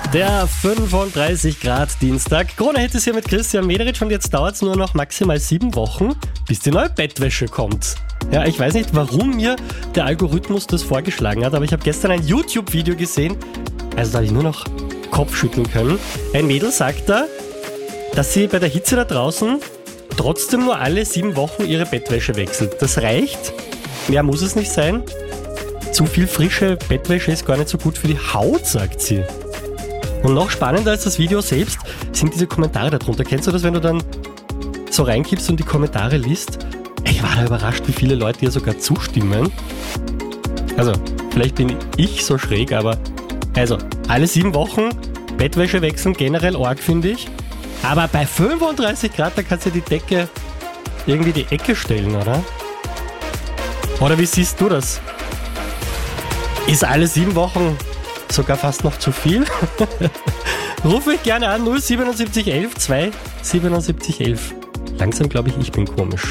Der 35 Grad Dienstag. Krone-Hit ist hier mit Christian Mederitsch und jetzt dauert es nur noch maximal 7 Wochen, bis die neue Bettwäsche kommt. Ja, ich weiß nicht, warum mir der Algorithmus das vorgeschlagen hat, aber ich habe gestern ein YouTube-Video gesehen, also da habe ich nur noch Kopfschütteln können. Ein Mädel sagt da, dass sie bei der Hitze da draußen trotzdem nur alle 7 Wochen ihre Bettwäsche wechselt. Das reicht, mehr muss es nicht sein. Zu viel frische Bettwäsche ist gar nicht so gut für die Haut, sagt sie. Und noch spannender als das Video selbst sind diese Kommentare darunter. Kennst du das, wenn du dann so reinkippst und die Kommentare liest? Ich war da überrascht, wie viele Leute hier sogar zustimmen. Also, vielleicht bin ich so schräg, aber also, alle 7 Wochen Bettwäsche wechseln, generell arg, finde ich. Aber bei 35 Grad, da kannst du die Decke irgendwie die Ecke stellen, oder? Oder wie siehst du das? Ist alle 7 Wochen sogar fast noch zu viel? Ruf mich gerne an, 07711 2 7711. Langsam glaube ich bin komisch.